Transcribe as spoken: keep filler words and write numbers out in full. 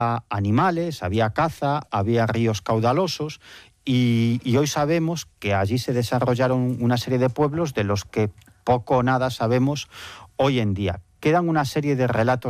animales, había caza, había ríos caudalosos y, y hoy sabemos que allí se desarrollaron una serie de pueblos de los que poco o nada sabemos hoy en día. Quedan una serie de relatos